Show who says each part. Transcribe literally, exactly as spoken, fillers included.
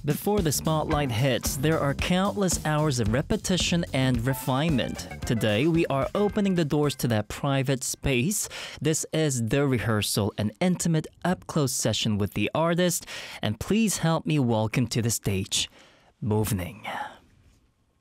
Speaker 1: Before the spotlight hits, there are countless hours of repetition and refinement. Today, we are opening the doors to that private space. This is The Rehearsal, an intimate, up-close session with the artist. And please help me welcome to the stage, Movning.